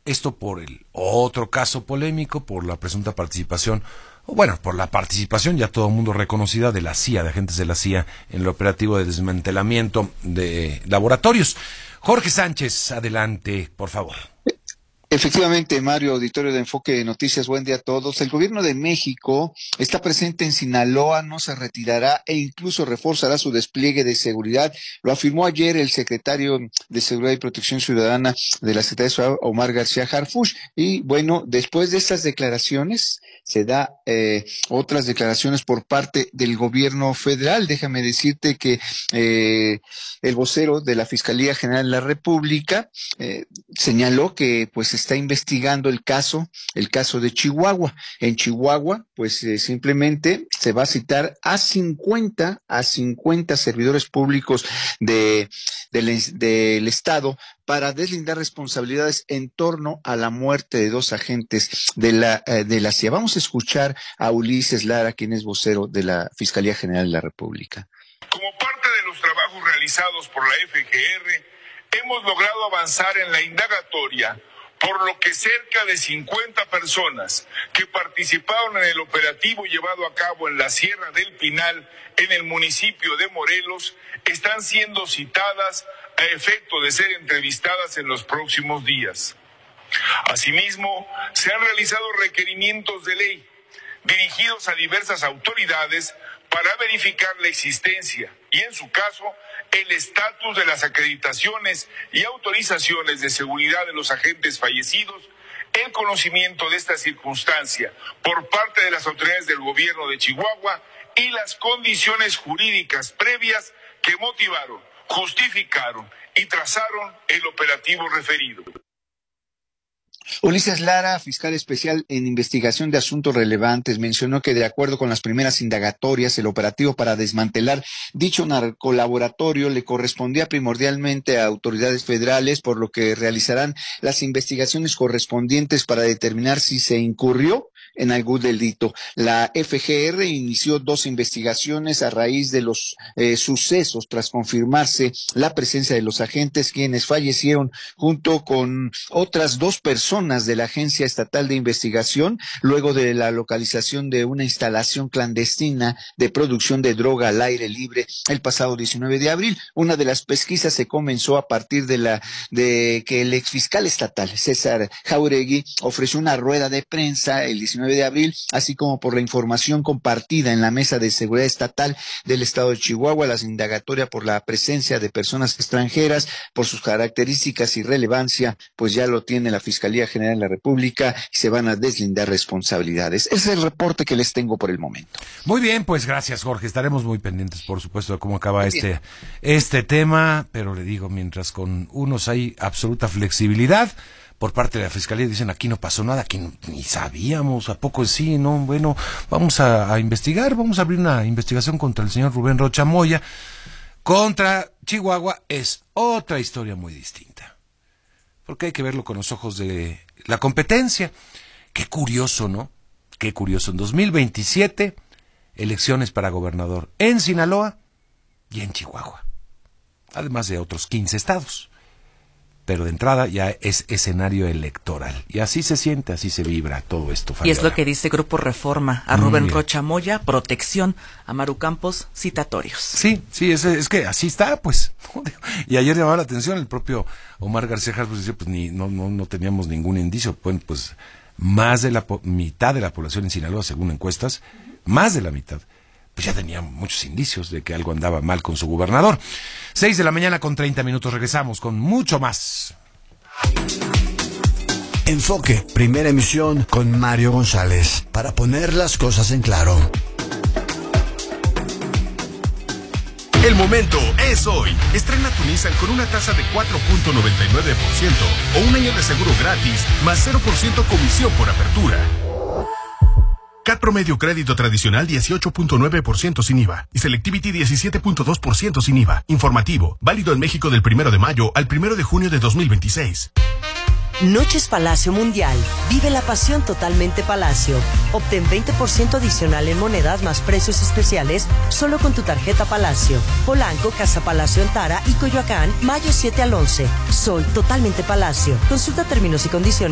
Esto por el otro caso polémico, por la presunta participación, o bueno, por la participación ya todo el mundo reconocida de la CIA, de agentes de la CIA, en el operativo de desmantelamiento de laboratorios. Jorge Sánchez, adelante, por favor. Efectivamente, Mario, auditorio de Enfoque Noticias, buen día a todos. El gobierno de México está presente en Sinaloa, no se retirará e incluso reforzará su despliegue de seguridad. Lo afirmó ayer el secretario de Seguridad y Protección Ciudadana de la Secretaría de Seguridad, Omar García Harfuch. Y bueno, después de estas declaraciones, se da otras declaraciones por parte del gobierno federal. Déjame decirte que el vocero de la Fiscalía General de la República señaló que pues está investigando el caso de Chihuahua. En Chihuahua, pues simplemente se va a citar a 50 servidores públicos del Estado para deslindar responsabilidades en torno a la muerte de 2 agentes de la CIA. Vamos a escuchar a Ulises Lara, quien es vocero de la Fiscalía General de la República. Como parte de los trabajos realizados por la FGR, hemos logrado avanzar en la indagatoria, por lo que cerca de 50 personas que participaron en el operativo llevado a cabo en la Sierra del Pinal, en el municipio de Morelos, están siendo citadas a efecto de ser entrevistadas en los próximos días. Asimismo, se han realizado requerimientos de ley dirigidos a diversas autoridades para verificar la existencia y, en su caso, el estatus de las acreditaciones y autorizaciones de seguridad de los agentes fallecidos, el conocimiento de esta circunstancia por parte de las autoridades del gobierno de Chihuahua y las condiciones jurídicas previas que motivaron, justificaron y trazaron el operativo referido. Ulises Lara, fiscal especial en investigación de asuntos relevantes, mencionó que de acuerdo con las primeras indagatorias, el operativo para desmantelar dicho narcolaboratorio le correspondía primordialmente a autoridades federales, por lo que realizarán las investigaciones correspondientes para determinar si se incurrió en algún delito. La FGR inició 2 investigaciones a raíz de los sucesos tras confirmarse la presencia de los agentes, quienes fallecieron junto con otras 2 personas de la Agencia Estatal de Investigación, luego de la localización de una instalación clandestina de producción de droga al aire libre el pasado 19 de abril. Una de las pesquisas se comenzó a partir de que el exfiscal estatal, César Jauregui, ofreció una rueda de prensa el 19 de abril, así como por la información compartida en la Mesa de Seguridad Estatal del Estado de Chihuahua, las indagatorias por la presencia de personas extranjeras, por sus características y relevancia, pues ya lo tiene la Fiscalía General de la República y se van a deslindar responsabilidades. Ese es el reporte que les tengo por el momento. Muy bien, pues gracias, Jorge. Estaremos muy pendientes, por supuesto, de cómo acaba este tema, pero le digo, mientras con unos hay absoluta flexibilidad por parte de la Fiscalía, dicen aquí no pasó nada, aquí ni sabíamos, ¿a poco sí? No, bueno, vamos a investigar, vamos a abrir una investigación contra el señor Rubén Rocha Moya. Contra Chihuahua es otra historia muy distinta, porque hay que verlo con los ojos de la competencia. Qué curioso, ¿no? Qué curioso. En 2027, elecciones para gobernador en Sinaloa y en Chihuahua, además de otros 15 estados. Pero de entrada ya es escenario electoral. Y así se siente, así se vibra todo esto, Fabiola. Y es lo que dice Grupo Reforma. A Rubén Rocha Moya, protección. A Maru Campos, citatorios. Sí, es que así está, pues. Y ayer llamaba la atención el propio Omar García Harfuch, decía, pues no teníamos ningún indicio. Bueno, pues más de la mitad de la población en Sinaloa, según encuestas, más de la mitad, pues ya tenía muchos indicios de que algo andaba mal con su gobernador. 6:30 a.m. Regresamos con mucho más. Enfoque, primera emisión con Mario González, para poner las cosas en claro. El momento es hoy. Estrena tu Nissan con una tasa de 4.99% o un año de seguro gratis, más 0% comisión por apertura. CAT promedio crédito tradicional 18.9% sin IVA y Selectivity 17.2% sin IVA. Informativo, válido en México del 1 de mayo al 1 de junio de 2026. Noches Palacio Mundial. Vive la pasión totalmente Palacio. Obtén 20% adicional en monedas más precios especiales solo con tu tarjeta Palacio. Polanco, Casa Palacio Antara y Coyoacán, mayo 7 al 11. Soy totalmente Palacio. Consulta términos y condiciones